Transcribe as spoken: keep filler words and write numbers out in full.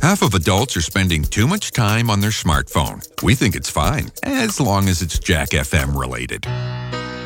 Half of adults are spending too much time on their smartphone. We think it's fine, as long as it's Jack F M related.